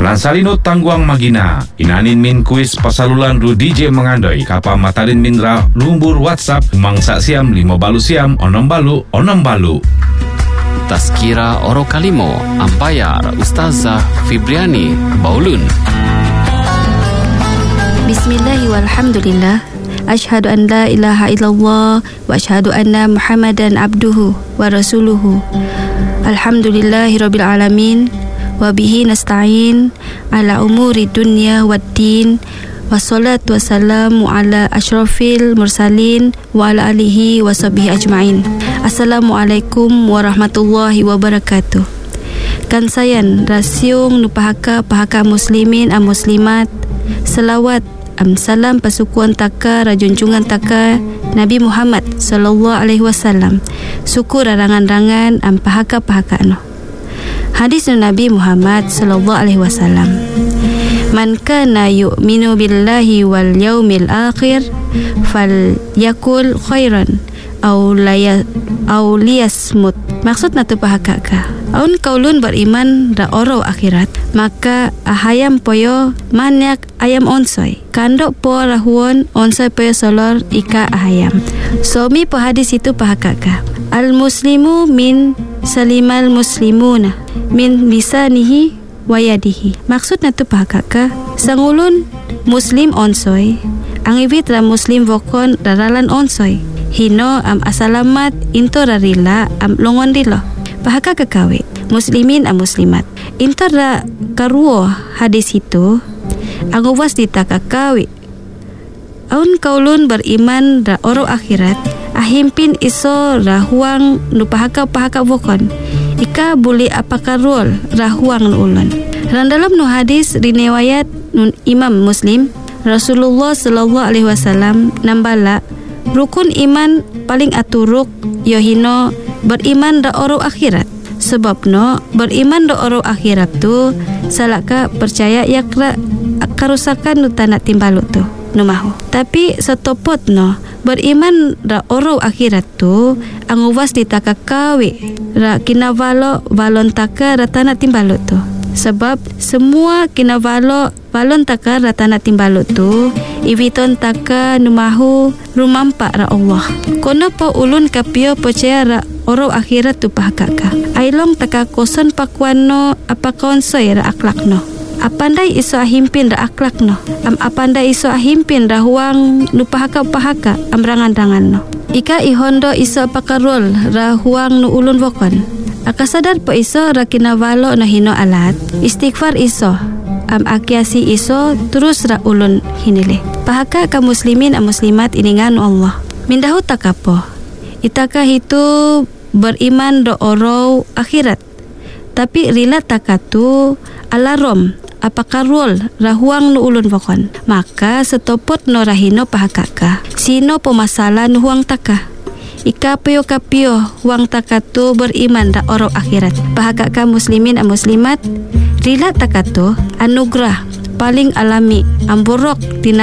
Lansalino tangguang magina. Inanin min kuis pasalulan ru DJ mengandoi. Kapa matarin min ra lumbur WhatsApp. Mangsa siam 5 balu siam 6 balu. Tazkira Oro Kalimo Ampayar Ustazah Fibriani Baulun. Bismillahi walhamdulillah. Ashhadu an la ilaha illallah wa ashhadu anna Muhammadan abduhu wa rasuluhu. Alhamdulillahi rabbil alamin wa bihi nasta'in ala umuri dunya waddin. Wassalatu wassalamu ala asyrafil mursalin wa ala alihi wa sahbihi ajma'in. Assalamualaikum warahmatullahi wabarakatuh. Kansayan rasiung nupahaka muslimin a muslimat. Selawat salam pasukuan taka rajunjungan taka Nabi Muhammad sallallahu alaihi wasallam. Syukur rangan-rangan pahaka no. Hadis Nabi Muhammad sallallahu alaihi wasallam. Man kana yu'minu billahi wal yaumil akhir falyakul khairan aw liyasmut. Maksud natu pahaka ka. Aun kaulun beriman ra oro akhirat, maka ahayam poyo manyak ayam onsoy. Kandok po rahuon onsoy poyo solor ika ahayam. Somi po hadis itu pahaka ka. Al muslimu min salimal muslimuna min lisanihi wayadihi. Maksud natu pahaka ka. Sangulun muslim onsoy, ang ibit ra muslim vokon raralan onsoy. Hino asalamat into rarila longon dilo. Pahaka kakawi muslimin muslimat. Into ra karuo hadis itu ang uwas ditakakawi. Aun kaulun beriman ra oro akhirat ahimpin iso rahuang nupahaka vokon. Ika buli apakarul rahuang ulun. Randalam nu hadis rinewayat nun Imam Muslim Rasulullah sallallahu alaihi wasallam nambala rukun iman paling aturuk yohino beriman da oro akhirat. Sebab no beriman da oro akhirat tu salaka percaya yakra karusakan nu tanak timbalu tu numahu. Tapi setopot no beriman da oro akhirat tu ang uwas ditakakawi ra kinavalo balon taka ra tanak timbalu tu. Sebab semua kinavalo balon taka ra tanak timbalu tu ibiton taka numahu rumampak ra Allah. Kono po ulun kapio percaya ra oro akhirat tu pahakaka. Ailong taka koson pakuan no apakonsoy ra akhlak no. Apandai iso ahimpin ra akhlak no. Apandai iso ahimpin ra huang nu pahaka amrangan-rangan no. Ika ihondo iso pakarol ra huang nu ulun vokon. Akasadar po iso ra kinavalo na hino alat. Istighfar iso akiasi iso terus ra ulun hinile. Pahaka ka muslimin muslimat iningan Allah. Mindahu takapo. Itaka hitu beriman do oro akhirat. Tapi rila takatu alarom apakarul rahuang nu ulun vokon. Maka setopot no rahino pahakaka. Sino pemasala nu huang taka. Ika kapio huang takatu beriman da oro akhirat. Pahakaka muslimin muslimat rila takatu anugerah paling alami amborok tina